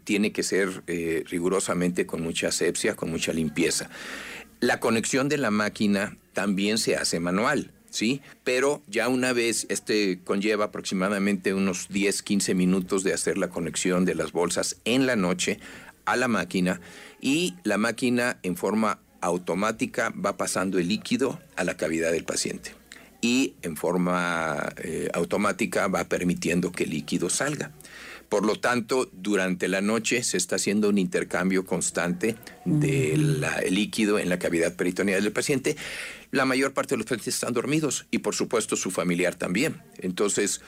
tiene que ser rigurosamente con mucha asepsia, con mucha limpieza. La conexión de la máquina también se hace manual, ¿sí? Pero ya una vez, conlleva aproximadamente unos 10, 15 minutos de hacer la conexión de las bolsas en la noche a la máquina, y la máquina en forma automática va pasando el líquido a la cavidad del paciente y en forma automática va permitiendo que el líquido salga. Por lo tanto, durante la noche se está haciendo un intercambio constante del líquido en la cavidad peritoneal del paciente. La mayor parte de los pacientes están dormidos y, por supuesto, su familiar también. Entonces,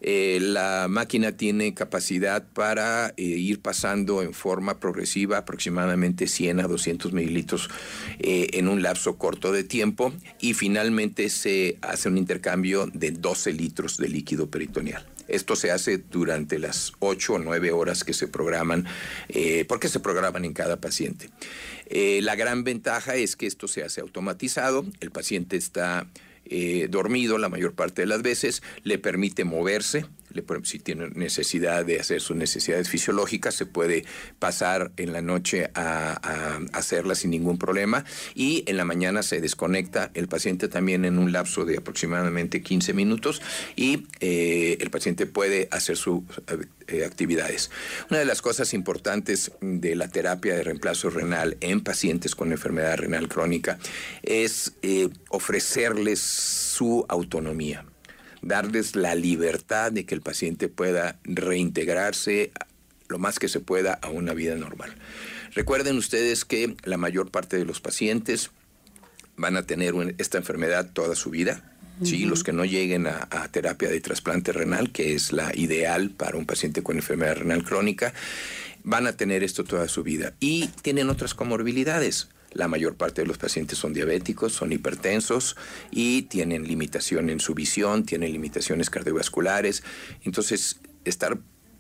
la máquina tiene capacidad para ir pasando en forma progresiva aproximadamente 100 a 200 mililitros en un lapso corto de tiempo, y finalmente se hace un intercambio de 12 litros de líquido peritoneal. Esto se hace durante las 8 o 9 horas que se programan, porque se programan en cada paciente. La gran ventaja es que esto se hace automatizado. El paciente está dormido la mayor parte de las veces, le permite moverse, si tiene necesidad de hacer sus necesidades fisiológicas, se puede pasar en la noche a hacerlas sin ningún problema, y en la mañana se desconecta el paciente también en un lapso de aproximadamente 15 minutos y el paciente puede hacer sus actividades. Una de las cosas importantes de la terapia de reemplazo renal en pacientes con enfermedad renal crónica es ofrecerles su autonomía, darles la libertad de que el paciente pueda reintegrarse lo más que se pueda a una vida normal. Recuerden ustedes que la mayor parte de los pacientes van a tener esta enfermedad toda su vida. Sí, los que no lleguen a terapia de trasplante renal, que es la ideal para un paciente con enfermedad renal crónica, van a tener esto toda su vida. Y tienen otras comorbilidades. La mayor parte de los pacientes son diabéticos, son hipertensos y tienen limitación en su visión, tienen limitaciones cardiovasculares. Entonces, estar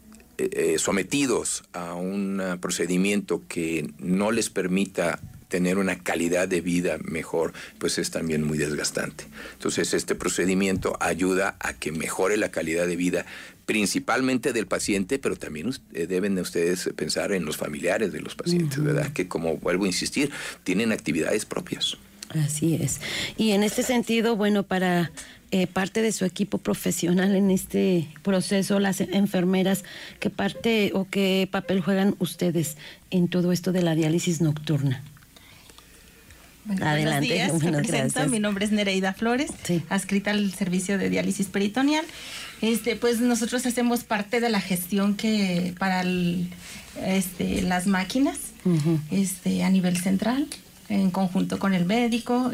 sometidos a un procedimiento que no les permita tener una calidad de vida mejor, pues es también muy desgastante. Entonces, este procedimiento ayuda a que mejore la calidad de vida, principalmente del paciente, pero también deben de ustedes pensar en los familiares de los pacientes, ¿verdad? Que, como vuelvo a insistir, tienen actividades propias. Así es. Y en este sentido, bueno, para parte de su equipo profesional en este proceso, las enfermeras, ¿qué parte o qué papel juegan ustedes en todo esto de la diálisis nocturna? Bueno, adelante. Buenos días, me presento. Mi nombre es Nereida Flores, adscrita al servicio de diálisis peritoneal. Pues nosotros hacemos parte de la gestión que para las máquinas, a nivel central, en conjunto con el médico,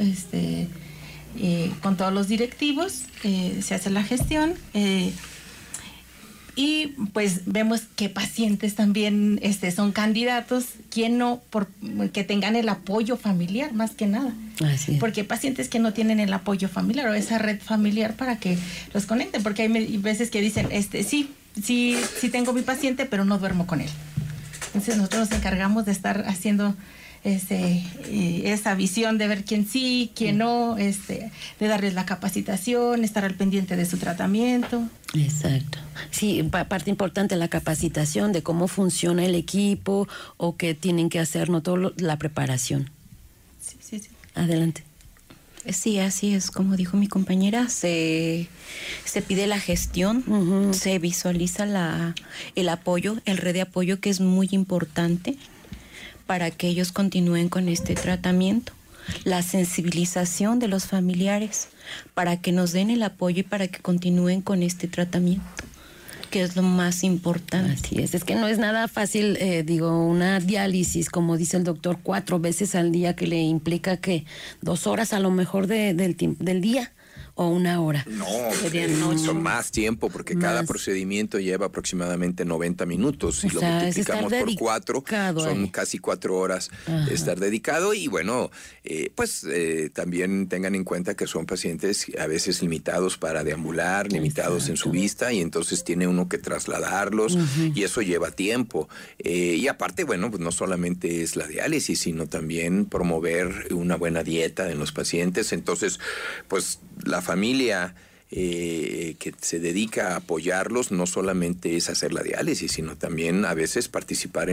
con todos los directivos, se hace la gestión. Y pues vemos que pacientes también son candidatos, quien no, que tengan el apoyo familiar, más que nada. Así es. Porque hay pacientes que no tienen el apoyo familiar o esa red familiar para que los conecten, porque hay veces que dicen, sí tengo mi paciente, pero no duermo con él. Entonces nosotros nos encargamos de estar haciendo esa visión de ver quién sí, quién no, de darles la capacitación, estar al pendiente de su tratamiento. Exacto. Sí, parte importante la capacitación de cómo funciona el equipo o qué tienen que hacer, no todo la preparación. Sí. Adelante. Sí, así es, como dijo mi compañera, se pide la gestión, se visualiza el apoyo, el red de apoyo, que es muy importante para que ellos continúen con este tratamiento. La sensibilización de los familiares para que nos den el apoyo y para que continúen con este tratamiento, que es lo más importante. Así es que no es nada fácil, una diálisis, como dice el doctor, 4 veces al día, que le implica que 2 horas a lo mejor del día, o 1 hora. No, son más tiempo, porque cada procedimiento lleva aproximadamente 90 minutos. Si lo multiplicamos por 4, son casi 4 horas de estar dedicado. Y bueno, también tengan en cuenta que son pacientes a veces limitados para deambular, limitados en su vista, y entonces tiene uno que trasladarlos, y eso lleva tiempo. Y aparte, pues no solamente es la diálisis, sino también promover una buena dieta en los pacientes. Entonces, pues la familia que se dedica a apoyarlos, no solamente es hacer la diálisis, sino también a veces participar